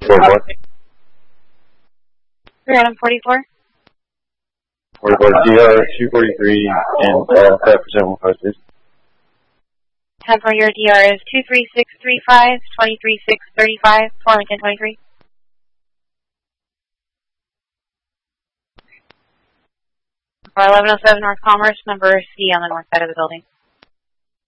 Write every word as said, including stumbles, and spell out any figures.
forty-four. three Adam forty-four. forty-four, D R two forty-three and uh, five percent will posted. ten for your D R is two three six three five, two three six three five, Farmington twenty-three. For eleven oh seven North Commerce, number C on the north side of the building.